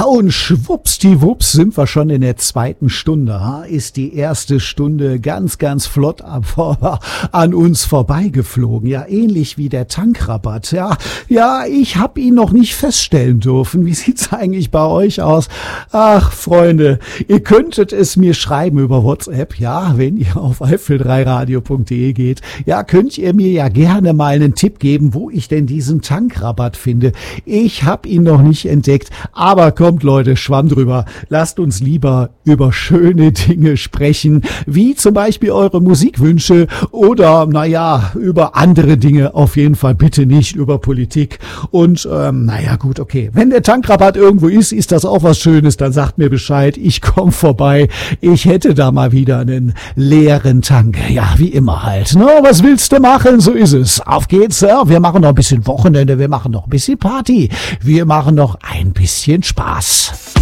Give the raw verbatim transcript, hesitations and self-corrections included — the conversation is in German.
Ja, und schwuppsdiwupps sind wir schon in der zweiten Stunde. Ha? Ist die erste Stunde ganz, ganz flott an uns vorbeigeflogen. Ja, ähnlich wie der Tankrabatt. Ja, ja, ich habe ihn noch nicht feststellen dürfen. Wie sieht's eigentlich bei euch aus? Ach, Freunde, ihr könntet es mir schreiben über WhatsApp. Ja, wenn ihr auf eifel drei radio punkt de geht. Ja, könnt ihr mir ja gerne mal einen Tipp geben, wo ich denn diesen Tankrabatt finde. Ich habe ihn noch nicht entdeckt. Aber kommt Leute, Schwamm drüber. Lasst uns lieber über schöne Dinge sprechen, wie zum Beispiel eure Musikwünsche oder, naja, über andere Dinge. Auf jeden Fall bitte nicht über Politik. Und, ähm, naja, gut, okay. Wenn der Tankrabatt irgendwo ist, ist das auch was Schönes, dann sagt mir Bescheid. Ich komme vorbei. Ich hätte da mal wieder einen leeren Tank. Ja, wie immer halt. No, was willst du machen? So ist es. Auf geht's. Ja, wir machen noch ein bisschen Wochenende. Wir machen noch ein bisschen Party. Wir machen noch ein bisschen Spaß.